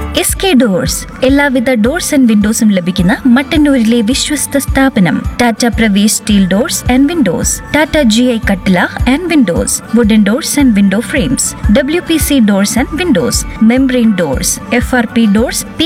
SK doors എല്ലാവിധ doors and വിൻഡോസും ലഭിക്കുന്ന മട്ടന്നൂരിലെ വിശ്വസ്ത സ്ഥാപനം. Tata Pravesh steel doors and Windows, Tata GI കട്ടില and Windows, wooden doors and window frames, WPC doors and Windows, membrane doors, FRP doors,